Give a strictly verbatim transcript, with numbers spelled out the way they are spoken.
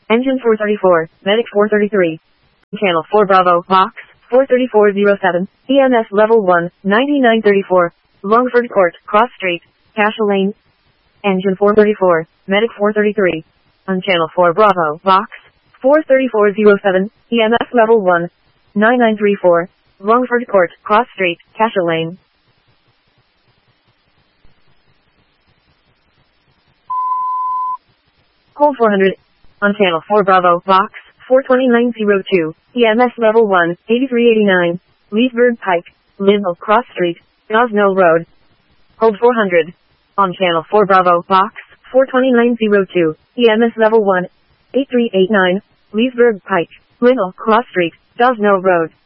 Engine four thirty-four, Medic four thirty-three. Channel four Bravo, Box, four three four zero seven, E M S Level one, ninety-nine thirty-four, Longford Court, Cross Street, Cashel Lane. Engine four thirty-four, Medic four thirty-three. On Channel four Bravo, Box, four three four zero seven, E M S Level one, nine nine three four, Longford Court, Cross Street, Cashel Lane. Hold four hundred. On Channel four Bravo, Box, four two nine zero two, E M S Level one, eighty-three eighty-nine, Leesburg Pike, Linville Cross Street, Gosnell Road. Hold four hundred. On Channel four Bravo, Box, four two nine zero two, E M S Level one, eighty-three eighty-nine, Leesburg Pike, Linville Cross Street, Gosnell Road.